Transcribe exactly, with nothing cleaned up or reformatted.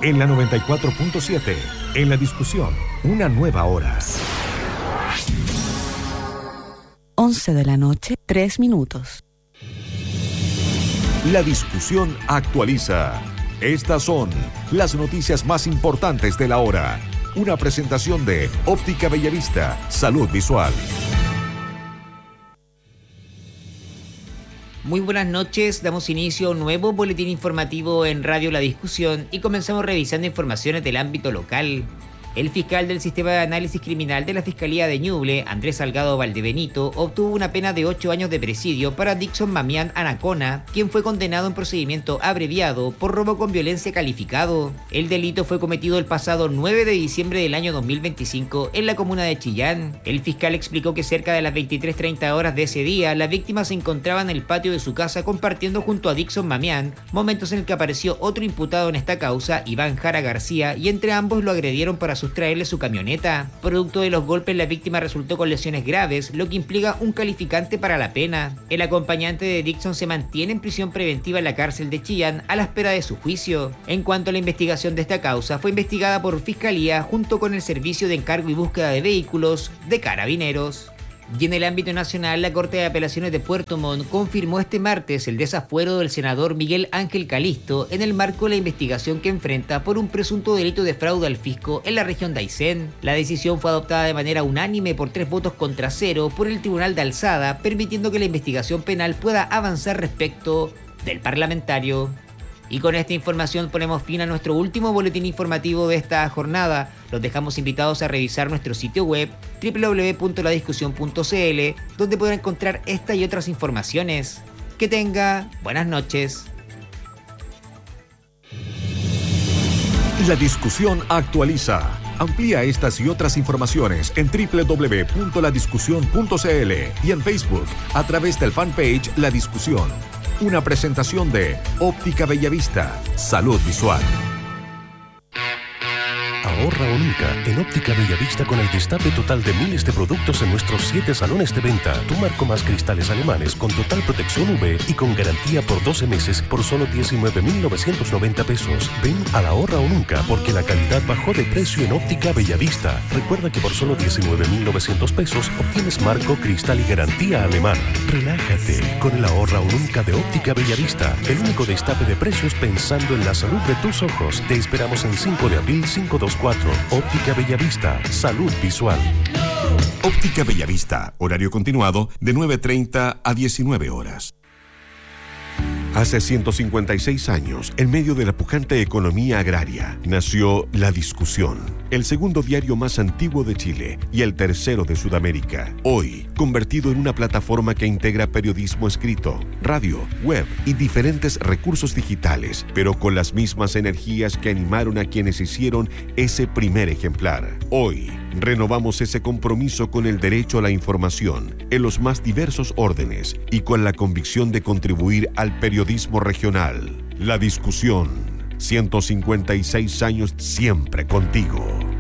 en la noventa y cuatro punto siete. En la discusión, una nueva hora. once de la noche, tres minutos. La discusión actualiza. Estas son las noticias más importantes de la hora. Una presentación de Óptica Bellavista, Salud Visual. Muy buenas noches, damos inicio a un nuevo boletín informativo en Radio La Discusión y comenzamos revisando informaciones del ámbito local. El fiscal del Sistema de Análisis Criminal de la Fiscalía de Ñuble, Andrés Salgado Valdebenito, obtuvo una pena de ocho años de presidio para Dixon Mamián Anacona, quien fue condenado en procedimiento abreviado por robo con violencia calificado. El delito fue cometido el pasado nueve de diciembre del año dos mil veinticinco en la comuna de Chillán. El fiscal explicó que cerca de las veintitrés treinta horas de ese día, la víctima se encontraba en el patio de su casa compartiendo junto a Dixon Mamián, momentos en el que apareció otro imputado en esta causa, Iván Jara García, y entre ambos lo agredieron para sustraerle su camioneta. Producto de los golpes, la víctima resultó con lesiones graves, lo que implica un calificante para la pena. El acompañante de Dixon se mantiene en prisión preventiva en la cárcel de Chillán a la espera de su juicio. En cuanto a la investigación de esta causa, fue investigada por Fiscalía junto con el Servicio de Encargo y Búsqueda de Vehículos de Carabineros. Y en el ámbito nacional, la Corte de Apelaciones de Puerto Montt confirmó este martes el desafuero del senador Miguel Ángel Calisto en el marco de la investigación que enfrenta por un presunto delito de fraude al fisco en la región de Aysén. La decisión fue adoptada de manera unánime por tres votos contra cero por el Tribunal de Alzada, permitiendo que la investigación penal pueda avanzar respecto del parlamentario. Y con esta información ponemos fin a nuestro último boletín informativo de esta jornada. Los dejamos invitados a revisar nuestro sitio web doble u doble u doble u punto la discusión punto c l, donde podrán encontrar esta y otras informaciones. Que tenga buenas noches. La discusión actualiza. Amplía estas y otras informaciones en doble u doble u doble u punto la discusión punto c l y en Facebook a través del fanpage La Discusión. Una presentación de Óptica Bellavista, Salud Visual. Ahorra o nunca en Óptica Bellavista con el destape total de miles de productos en nuestros siete salones de venta. Tu marco más cristales alemanes con total protección U V y con garantía por doce meses por solo diecinueve mil novecientos noventa pesos. Ven a la Ahorra o nunca porque la calidad bajó de precio en Óptica Bellavista. Recuerda que por solo diecinueve mil novecientos pesos obtienes marco, cristal y garantía alemana. Relájate con el Ahorra o nunca de Óptica Bellavista, el único destape de precios pensando en la salud de tus ojos. Te esperamos en cinco de abril cinco dos cuatro. Óptica Bellavista, Salud Visual. Óptica Bellavista, horario continuado de nueve treinta a diecinueve horas. Hace ciento cincuenta y seis años, en medio de la pujante economía agraria, nació La Discusión, el segundo diario más antiguo de Chile y el tercero de Sudamérica. Hoy, convertido en una plataforma que integra periodismo escrito, radio, web y diferentes recursos digitales, pero con las mismas energías que animaron a quienes hicieron ese primer ejemplar. Hoy, renovamos ese compromiso con el derecho a la información en los más diversos órdenes y con la convicción de contribuir al periodismo regional. La Discusión, ciento cincuenta y seis años siempre contigo.